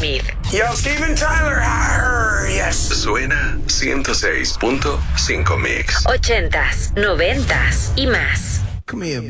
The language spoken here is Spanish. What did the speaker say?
Smith. Yo, Steven Tyler. Arr, yes. Suena 106.5 Mix. 80s, 90s y más. Come here,